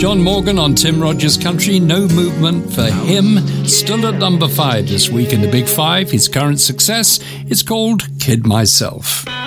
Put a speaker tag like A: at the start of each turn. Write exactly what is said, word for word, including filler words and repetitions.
A: John Morgan on Tim Rogers Country. No movement for him. Still at number five this week in the Big Five. His current success is called Kid Myself.